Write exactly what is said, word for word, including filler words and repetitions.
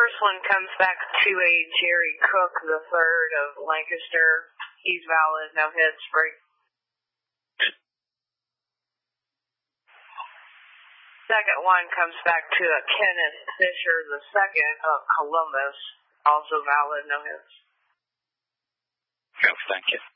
first one comes back to a Jerry Cook the third of Lancaster. He's valid, no hits, break. Second one comes back to a Kenneth Fisher the second of Columbus, also valid, no hits. Yes, thank you.